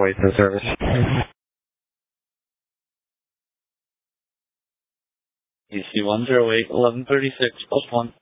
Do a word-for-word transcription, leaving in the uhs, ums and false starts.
await the service. E C one zero eight, eleven thirty-six, plus one.